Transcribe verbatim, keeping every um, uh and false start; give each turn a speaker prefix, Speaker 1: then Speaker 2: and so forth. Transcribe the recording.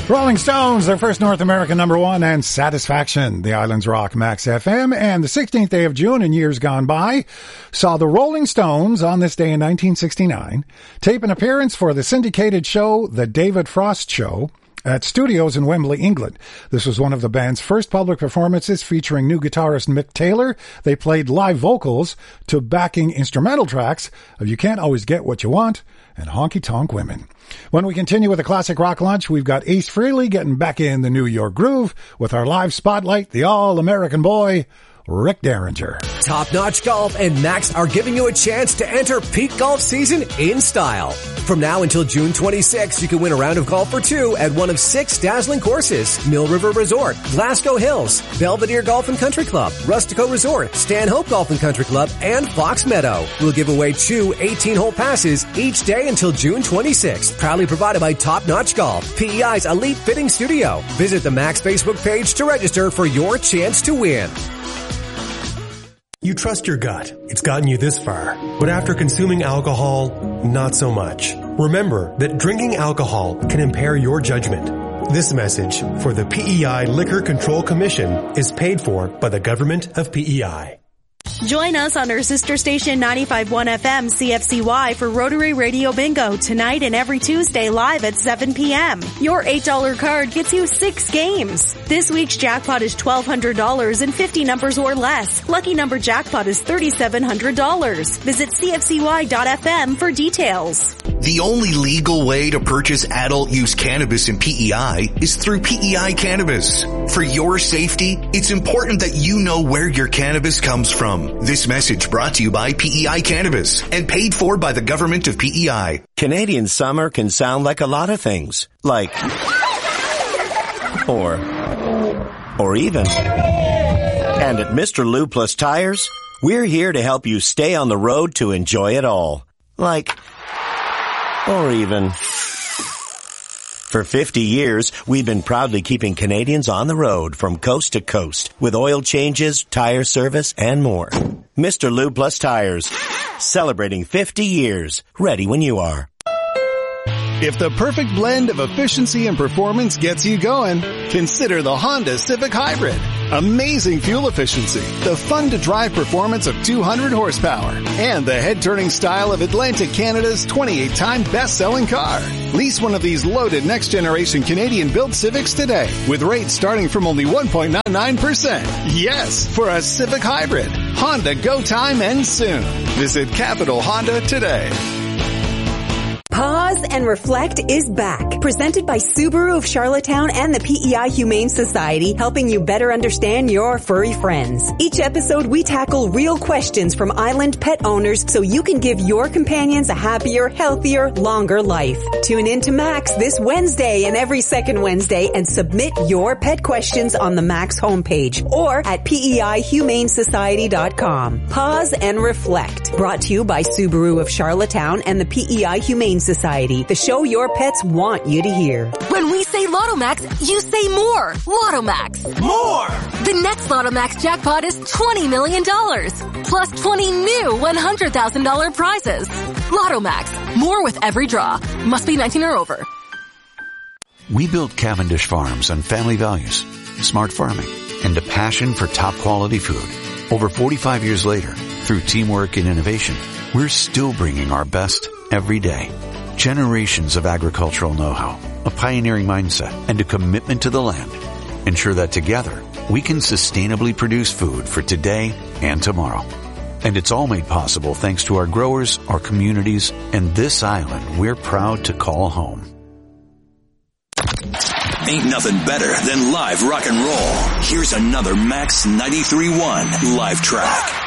Speaker 1: Rolling Stones, their first North American number one, and Satisfaction. The Islands Rock Max F M, and the sixteenth day of June in years gone by saw the Rolling Stones on this day in nineteen sixty-nine tape an appearance for the syndicated show The David Frost Show at studios in Wembley, England. This was one of the band's first public performances featuring new guitarist Mick Taylor. They played live vocals to backing instrumental tracks of You Can't Always Get What You Want and Honky Tonk Women. When we continue with the Classic Rock Lunch, we've got Ace Frehley getting back in the New York groove with our live spotlight, the All-American boy, Rick Derringer.
Speaker 2: Top Notch Golf and Max are giving you a chance to enter peak golf season in style. From now until June twenty-sixth, you can win a round of golf for two at one of six dazzling courses: Mill River Resort, Glasgow Hills, Belvedere Golf and Country Club, Rustico Resort, Stanhope Golf and Country Club, and Fox Meadow. We'll give away two eighteen-hole passes each day until June twenty-sixth. Proudly provided by Top Notch Golf, P E I's Elite Fitting Studio. Visit the Max Facebook page to register for your chance to win.
Speaker 3: You trust your gut. It's gotten you this far. But after consuming alcohol, not so much. Remember that drinking alcohol can impair your judgment. This message for the P E I Liquor Control Commission is paid for by the government of P E I.
Speaker 4: Join us on our sister station ninety-five point one F M C F C Y for Rotary Radio Bingo tonight and every Tuesday live at seven p.m. Your eight dollar card gets you six games. This week's jackpot is twelve hundred dollars and fifty numbers or less. Lucky number jackpot is thirty-seven hundred dollars. Visit C F C Y dot F M for details.
Speaker 5: The only legal way to purchase adult use cannabis in P E I is through P E I Cannabis. For your safety, it's important that you know where your cannabis comes from. This message brought to you by P E I Cannabis and paid for by the government of P E I.
Speaker 6: Canadian summer can sound like a lot of things. Like, or, or even. And at Mister Lube Plus Tires, we're here to help you stay on the road to enjoy it all. Like, or even. For fifty years, we've been proudly keeping Canadians on the road from coast to coast with oil changes, tire service, and more. Mister Lube Plus Tires, celebrating fifty years, ready when you are.
Speaker 7: If the perfect blend of efficiency and performance gets you going, consider the Honda Civic Hybrid. Amazing fuel efficiency, the fun-to-drive performance of two hundred horsepower, and the head-turning style of Atlantic Canada's twenty-eight time best-selling car. Lease one of these loaded next-generation Canadian-built Civics today, with rates starting from only one point nine nine percent. Yes, for a Civic Hybrid. Honda Go Time ends soon. Visit Capital Honda today.
Speaker 8: Pause and Reflect is back. Presented by Subaru of Charlottetown and the P E I Humane Society, helping you better understand your furry friends. Each episode, we tackle real questions from island pet owners so you can give your companions a happier, healthier, longer life. Tune in to Max this Wednesday and every second Wednesday and submit your pet questions on the Max homepage or at P E I humane society dot com. Pause and Reflect. Brought to you by Subaru of Charlottetown and the P E I Humane Society, the show your pets want you to hear.
Speaker 9: When we say Lotto Max, you say more. Lotto Max.
Speaker 3: More!
Speaker 9: The next Lotto Max jackpot is twenty million dollars, plus twenty new one hundred thousand dollars prizes. Lotto Max. More with every draw. Must be nineteen or over.
Speaker 10: We built Cavendish Farms on family values, smart farming, and a passion for top quality food. Over forty-five years later, through teamwork and innovation, we're still bringing our best every day. Generations of agricultural know-how, a pioneering mindset, and a commitment to the land ensure that together we can sustainably produce food for today and tomorrow. And it's all made possible thanks to our growers, our communities, and this island we're proud to call home.
Speaker 11: Ain't nothing better than live rock and roll. Here's another Max ninety-three point one live track.